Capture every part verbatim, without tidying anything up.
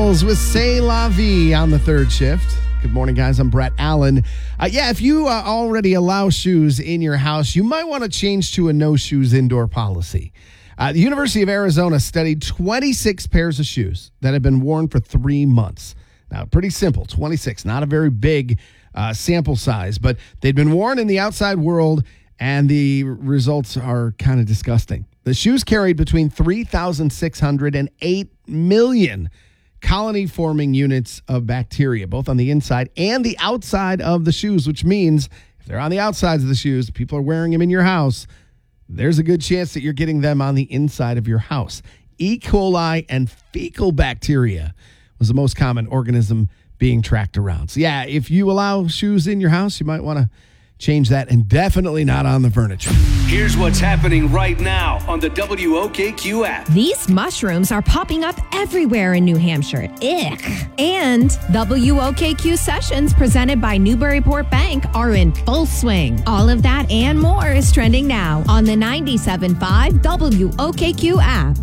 With C'est La Vie on the third shift. Good morning, guys. I'm Brett Allen. Uh, yeah, if you uh, already allow shoes in your house, you might want to change to a no shoes indoor policy. Uh, the University of Arizona studied twenty-six pairs of shoes that have been worn for three months. Now, pretty simple, twenty-six, not a very big uh, sample size, but they'd been worn in the outside world, and the results are kind of disgusting. The shoes carried between three thousand six hundred and eight million colony-forming units of bacteria, both on the inside and the outside of the shoes, which means if they're on the outsides of the shoes, people are wearing them in your house, there's a good chance that you're getting them on the inside of your house. E. coli and fecal bacteria was the most common organism being tracked around. So yeah, if you allow shoes in your house, you might want to change that, and definitely not on the furniture. Here's what's happening right now on the W O K Q app. These mushrooms are popping up everywhere in New Hampshire. Ick. And W O K Q sessions presented by Newburyport Bank are in full swing. All of that and more is trending now on the ninety-seven point five W O K Q app.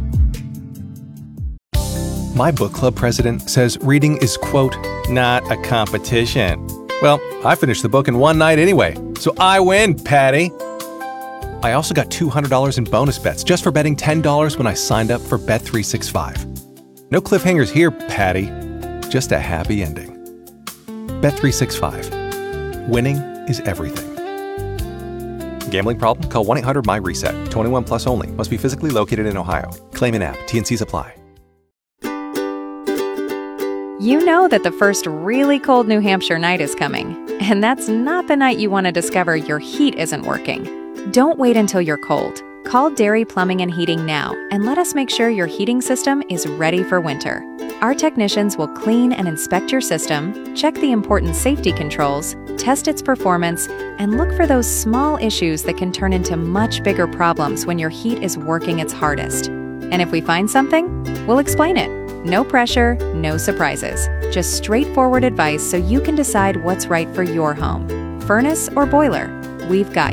My book club president says reading is, quote, not a competition. Well, I finished the book in one night anyway, so I win, Patty. I also got two hundred dollars in bonus bets just for betting ten dollars when I signed up for Bet three sixty-five. No cliffhangers here, Patty. Just a happy ending. Bet three sixty-five. Winning is everything. Gambling problem? Call one eight hundred M Y RESET. twenty-one plus only. Must be physically located in Ohio. Claim in app. T and Cs apply. You know that the first really cold New Hampshire night is coming, and that's not the night you want to discover your heat isn't working. Don't wait until you're cold. Call Dairy Plumbing and Heating now and let us make sure your heating system is ready for winter. Our technicians will clean and inspect your system, check the important safety controls, test its performance, and look for those small issues that can turn into much bigger problems when your heat is working its hardest. And if we find something, we'll explain it. No pressure, no surprises. Just straightforward advice so you can decide what's right for your home. Furnace or boiler, we've got